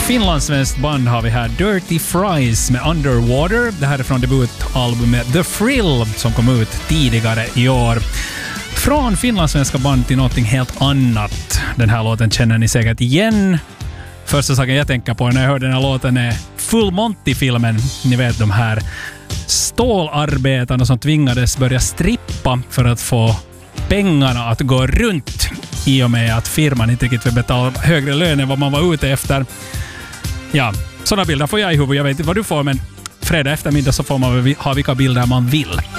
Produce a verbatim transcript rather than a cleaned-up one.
finlandssvenskt band har vi här. Dirty Fries med Underwater. Det här är från debutalbumet The Thrill som kom ut tidigare i år. Från finlandssvenska band till någonting helt annat. Den här låten känner ni säkert igen. Första saken jag tänker på när jag hör den här låten är Full Monty-filmen. Ni vet de här stålarbetarna som tvingades börja strippa för att få pengarna att gå runt i och med att firman inte riktigt vill betala högre lön än vad man var ute efter. Ja, sådana bilder får jag i huvudet. Jag vet inte vad du får, men fredag eftermiddag så får man ha vilka bilder man vill.